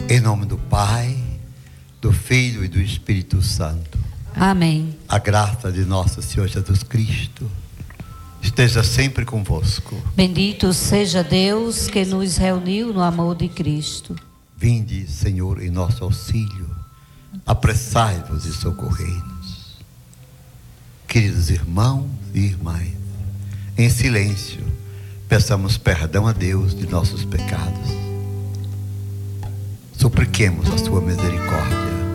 Em nome do Pai, do Filho e do Espírito Santo. Amém. A graça de nosso Senhor Jesus Cristo esteja sempre convosco. Bendito seja Deus que nos reuniu no amor de Cristo. Vinde, Senhor, em nosso auxílio. Apressai-vos e socorrei-nos. Queridos irmãos e irmãs, em silêncio, peçamos perdão a Deus de nossos pecados. Supliquemos a sua misericórdia.